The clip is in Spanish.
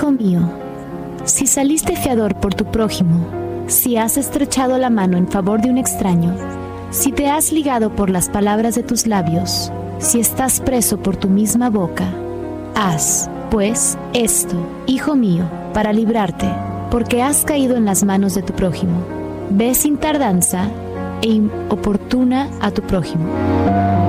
Hijo mío, si saliste fiador por tu prójimo, si has estrechado la mano en favor de un extraño, si te has ligado por las palabras de tus labios, si estás preso por tu misma boca, haz, pues, esto, hijo mío, para librarte, porque has caído en las manos de tu prójimo. Ve sin tardanza e inoportuna a tu prójimo.